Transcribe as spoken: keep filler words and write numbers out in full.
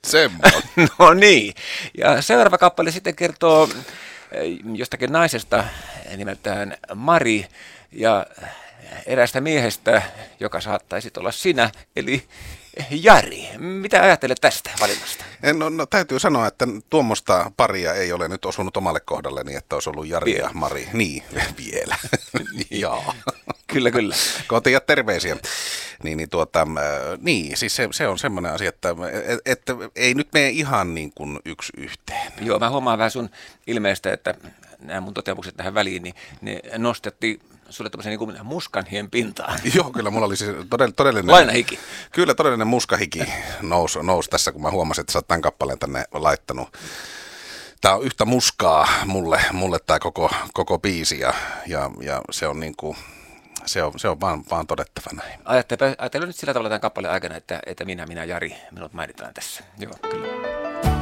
Semmoinen. No niin. Ja seuraava kappale sitten kertoo jostakin naisesta nimeltään Mari ja eräästä miehestä, joka saattaisi olla sinä, eli Jari. Mitä ajattelet tästä valinnasta? No, no täytyy sanoa, että tuommoista paria ei ole nyt osunut omalle kohdalleni, että olisi ollut Jari vielä. Ja Mari. Niin, vielä. Joo. Kyllä, kyllä. Kotiin ja terveisiä. Niin, niin, tuota, niin siis se, se on semmoinen asia, että, että ei nyt mene ihan niin kuin yksi yhteen. Joo, mä huomaan vähän sun ilmeistä, että nämä mun toteamukset tähän väliin, niin ne nostettiin sulle tämmöisen niin kuin muskanhien pintaan. Joo, kyllä mulla oli siis todellinen... todellinen Lainahiki. Kyllä, todellinen muskahiki nousi, nousi tässä, kun mä huomasin, että sä oot tämän kappaleen tänne laittanut. Tää on yhtä muskaa mulle, mulle tää koko, koko biisi ja, ja, ja se on niin kuin... Se on, se on vaan, vaan todettava näin. Ajattele, ajattele nyt sillä tavalla tämän kappaleen aikana, että, että minä, minä, Jari, minut mainitaan tässä. Joo, kyllä.